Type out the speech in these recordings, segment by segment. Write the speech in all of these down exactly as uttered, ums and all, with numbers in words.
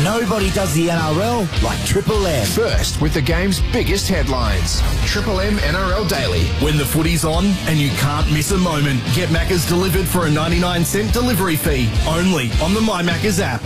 Nobody does the N R L like Triple M. First with the game's biggest headlines. Triple M N R L Daily. When the footy's on and you can't miss a moment, get Macca's delivered for a ninety-nine cent delivery fee. Only on the My Macca's app.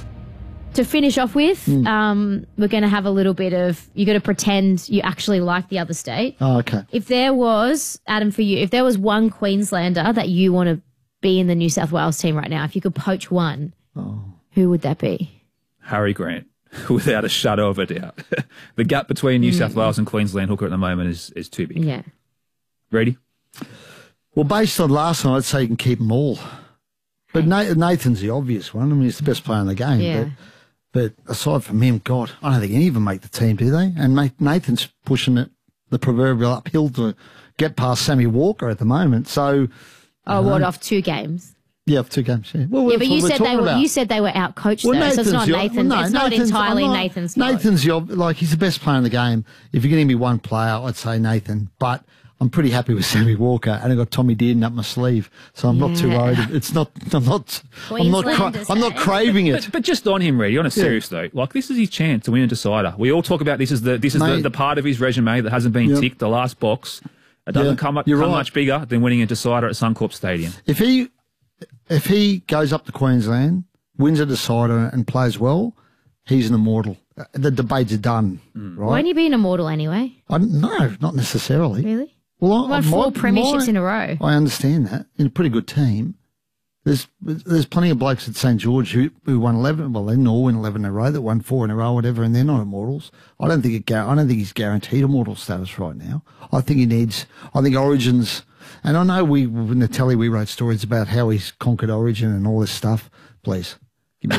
To finish off with, mm. um, we're going to have a little bit of, you got to pretend you actually like the other state. Oh, okay. If there was, Adam, for you, if there was one Queenslander that you want to be in the New South Wales team right now, if you could poach one, oh. who would that be? Harry Grant, without a shadow of a doubt. The gap between New mm. South Wales and Queensland hooker at the moment is, is too big. Yeah. Ready? Well, based on last night, I'd say you can keep them all. But Nathan's the obvious one. I mean, he's the best player in the game. Yeah. But, but aside from him, God, I don't think any of them make the team, do they? And Nathan's pushing it, the proverbial uphill to get past Sammy Walker at the moment. So, oh, what, off two games? Yeah, off two games. Yeah, well, yeah but you said they were. About. You said they were out coached. Well, though, so it's not Nathan's. Well, no, it's not Nathan's, entirely not, Nathan's. Fault. Nathan's the, like he's the best player in the game. If you're getting me one player, I'd say Nathan. But I'm pretty happy with Sammy Walker, and I've got Tommy Dearden up my sleeve, so I'm yeah. not too worried. It's not. I'm not. I'm not. Cra- I'm not craving it. But, but just on him, Reddy. On a serious yeah. though, like this is his chance to win a decider. We all talk about this as the this is the, the part of his resume that hasn't been yep. ticked. The last box. It doesn't yeah, come up come right. much bigger than winning a decider at Suncorp Stadium. If he. If he goes up to Queensland, wins a decider and plays well, he's an immortal. The debates are done, mm. right? Won't he be an immortal anyway? I, no, not necessarily. Really? Well, he won four premierships my, in a row. I understand that. In a pretty good team. There's there's plenty of blokes at Saint George who, who won eleven. Well, they didn't all win eleven in a row. That won four in a row, whatever, and they're not immortals. I don't think it. I don't think he's guaranteed immortal status right now. I think he needs. I think Origins. And I know we, in the telly, we wrote stories about how he's conquered Origin and all this stuff. Please, give me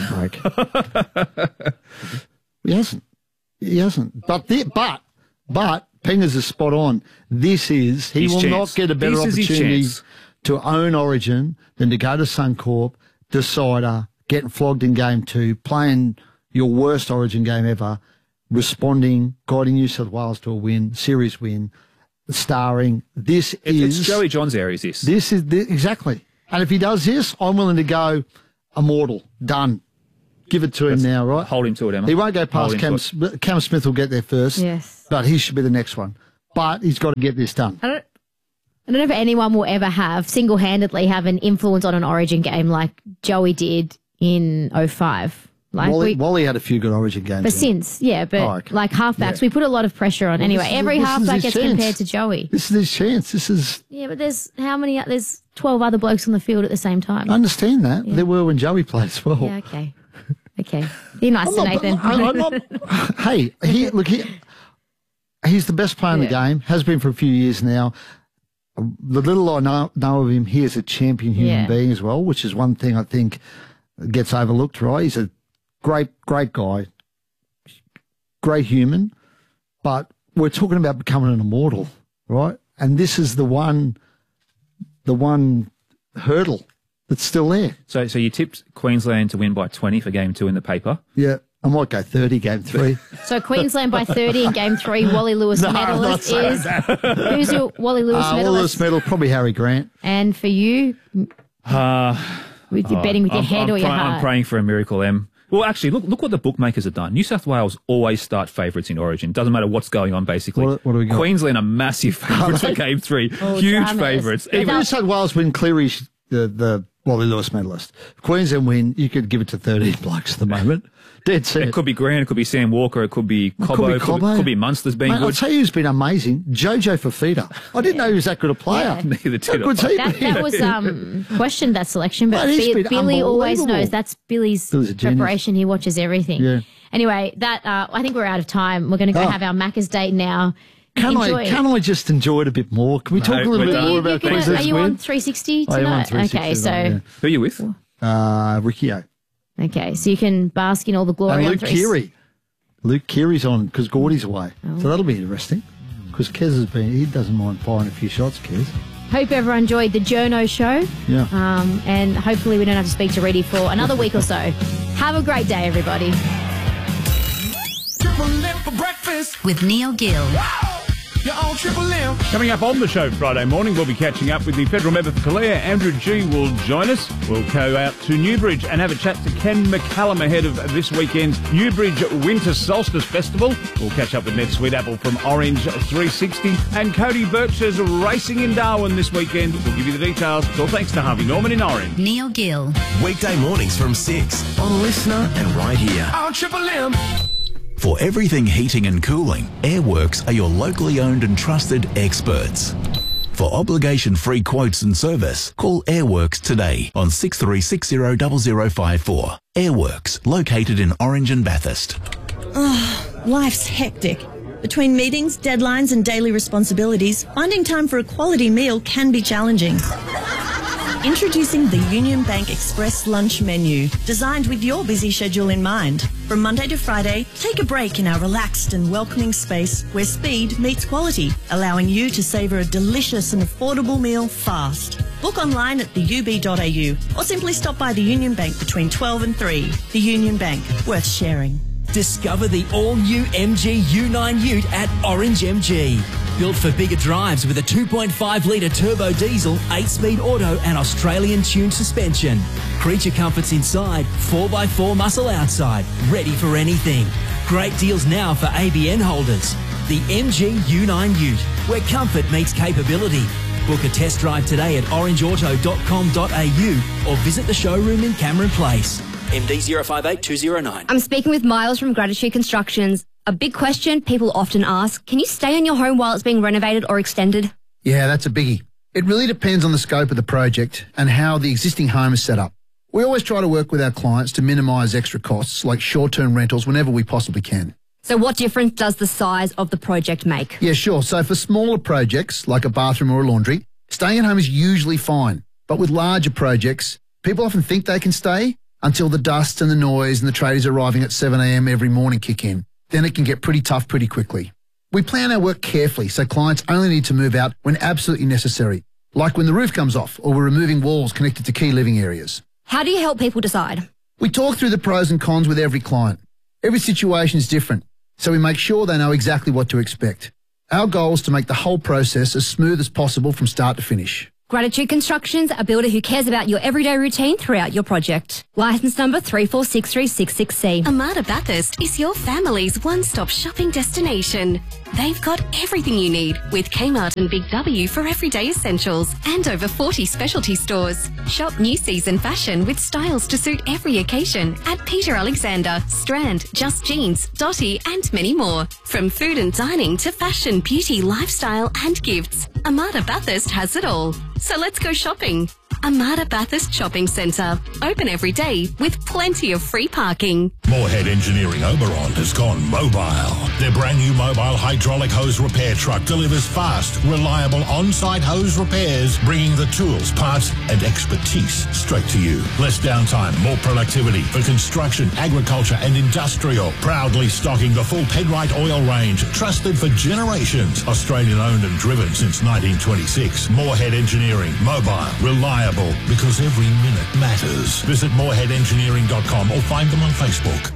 a break. He hasn't. He hasn't. But, the, but, but, Pengers is spot on. This is, he his will chance. not get a better this opportunity to own Origin than to go to Suncorp, decider, getting flogged in game two, playing your worst Origin game ever, responding, guiding New South Wales to a win, series win. Starring, this it, is... It's Joey John's area, is this? This is, the, exactly. And if he does this, I'm willing to go immortal. Done. Give it to him Let's now, right? Hold him to it, Emma. He won't go past Cam... Cam Smith will get there first. Yes. But he should be the next one. But he's got to get this done. I don't, I don't know if anyone will ever have, single-handedly, have an influence on an Origin game like Joey did in oh five. Like Wally, we, Wally had a few good Origin games. But since, yeah, but oh, okay. like halfbacks, yeah. we put a lot of pressure on. Well, anyway, is, every halfback gets chance. compared to Joey. This is his chance. This is... Yeah, but there's how many... There's twelve other blokes on the field at the same time. I understand that. Yeah. There were when Joey played as well. Yeah, okay. Okay. Be nice to Nathan. I'm not, I'm not, hey, he, look, he, he's the best player in yeah. the game, has been for a few years now. The little I know, know of him, he is a champion human yeah. being as well, which is one thing I think gets overlooked, right? He's a Great, great guy, great human, but we're talking about becoming an immortal, right? And this is the one, the one hurdle that's still there. So, so you tipped Queensland to win by twenty for game two in the paper. Yeah, I might go thirty game three. So Queensland by thirty in game three. Wally Lewis no, medalist is who's your Wally Lewis uh, medalist? Wally Lewis medal, probably Harry Grant. And for you, uh, with your uh, betting with your I'm, head I'm or your pray- heart? I'm praying for a miracle, Em. Well, actually, look look what the bookmakers have done. New South Wales always start favourites in Origin. Doesn't matter what's going on, basically. What, what do we got? Queensland are massive favourites for game three. Oh, Huge favourites. If New South Wales win, Cleary's the, the Wally Lewis medalist. If Queensland win, you could give it to thirteen blokes at the moment. Dead set. It could be Grant, it could be Sam Walker, it could be Cobbo, could be, Cobbo. Could, be, could be Munster's being Mate, good. I'll tell you who's been amazing, Jojo Fafita. I didn't yeah. know he was that good a player. Yeah. Neither did I. That, that was um, questioned, that selection, but Mate, B- Billy always knows. That's Billy's preparation. He watches everything. Yeah. Anyway, that uh, I think we're out of time. We're going to go oh. have our Macca's date now. Can I, can I just enjoy it a bit more? Can we talk no, a little bit more about Queensland's Are you win? on three sixty tonight? I am on three sixty okay, so tonight, yeah. Who are you with? Uh, Riccio. Okay, so you can bask in all the glory. And Luke on Keary. Luke Keary's on because Gordy's away. Oh. So that'll be interesting because Kez has been, he doesn't mind firing a few shots, Kez. Hope everyone enjoyed the Journo show. Yeah. Um, and hopefully we don't have to speak to Reddy for another week or so. Have a great day, everybody. With Neil Gill. You're on Triple M. Coming up on the show Friday morning, we'll be catching up with the federal member for Calare. Andrew G will join us. We'll go out to Newbridge and have a chat to Ken McCallum ahead of this weekend's Newbridge Winter Solstice Festival. We'll catch up with Ned Sweetapple from Orange three sixty. And Cody Birch is racing in Darwin this weekend. We'll give you the details. It's all thanks to Harvey Norman in Orange. Neil Gill. Weekday mornings from six on Listener and right here. On Triple M. For everything heating and cooling, Airworks are your locally owned and trusted experts. For obligation-free quotes and service, call Airworks today on six three six zero zero zero five four. Airworks, located in Orange and Bathurst. Oh, life's hectic. Between meetings, deadlines and daily responsibilities, finding time for a quality meal can be challenging. Introducing the Union Bank Express Lunch Menu, designed with your busy schedule in mind. From Monday to Friday, take a break in our relaxed and welcoming space where speed meets quality, allowing you to savour a delicious and affordable meal fast. Book online at the u b dot a u or simply stop by the Union Bank between twelve and three. The Union Bank, worth sharing. Discover the all-new M G U nine Ute at Orange M G. Built for bigger drives with a two point five litre turbo diesel, eight-speed auto and Australian-tuned suspension. Creature comforts inside, four by four muscle outside, ready for anything. Great deals now for A B N holders. The M G U nine Ute, where comfort meets capability. Book a test drive today at orange auto dot com dot a u or visit the showroom in Cameron Place. M D zero five eight two zero nine. I'm speaking with Miles from Gratitude Constructions. A big question people often ask, can you stay in your home while it's being renovated or extended? Yeah, that's a biggie. It really depends on the scope of the project and how the existing home is set up. We always try to work with our clients to minimise extra costs like short-term rentals whenever we possibly can. So what difference does the size of the project make? Yeah, sure. So for smaller projects like a bathroom or a laundry, staying at home is usually fine. But with larger projects, people often think they can stay until the dust and the noise and the tradies arriving at seven a m every morning kick in. Then it can get pretty tough pretty quickly. We plan our work carefully so clients only need to move out when absolutely necessary, like when the roof comes off or we're removing walls connected to key living areas. How do you help people decide? We talk through the pros and cons with every client. Every situation is different, so we make sure they know exactly what to expect. Our goal is to make the whole process as smooth as possible from start to finish. Gratitude Constructions, a builder who cares about your everyday routine throughout your project. Licence number three four six three six six C. Armada Bathurst is your family's one-stop shopping destination. They've got everything you need with Kmart and Big W for everyday essentials and over forty specialty stores. Shop new season fashion with styles to suit every occasion at Peter Alexander, Strand, Just Jeans, Dotty and many more. From food and dining to fashion, beauty, lifestyle and gifts, Armada Bathurst has it all. So let's go shopping. Armada Bathurst Shopping Centre. Open every day with plenty of free parking. Moorhead Engineering Oberon has gone mobile. Their brand new mobile hydraulic hose repair truck delivers fast, reliable on-site hose repairs, bringing the tools, parts and expertise straight to you. Less downtime, more productivity for construction, agriculture and industrial. Proudly stocking the full Penrite oil range, trusted for generations. Australian owned and driven since nineteen twenty-six. Moorhead Engineering, mobile, reliable, because every minute matters. Visit moorhead engineering dot com or find them on Facebook.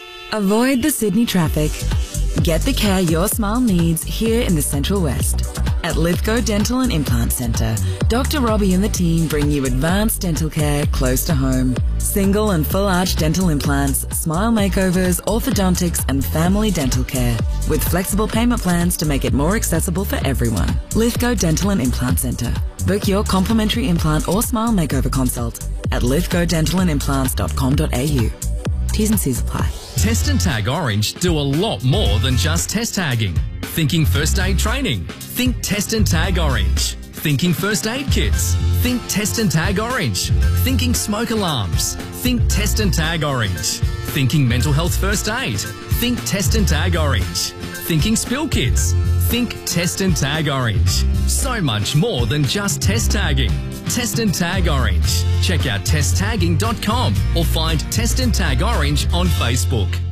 Avoid the Sydney traffic. Get the care your smile needs here in the Central West. At Lithgow Dental and Implant Centre, Doctor Robbie and the team bring you advanced dental care close to home. Single and full arch dental implants, smile makeovers, orthodontics and family dental care with flexible payment plans to make it more accessible for everyone. Lithgow Dental and Implant Centre. Book your complimentary implant or smile makeover consult at lithgow dental and implants dot com dot a u. T's and C's apply. Test and Tag Orange do a lot more than just test tagging. Thinking first aid training? Think Test and Tag Orange. Thinking first aid kits? Think Test and Tag Orange. Thinking smoke alarms? Think Test and Tag Orange. Thinking mental health first aid? Think Test and Tag Orange. Thinking spill kits? Think Test and Tag Orange. So much more than just test tagging. Test and Tag Orange. Check out test tagging dot com or find Test and Tag Orange on Facebook.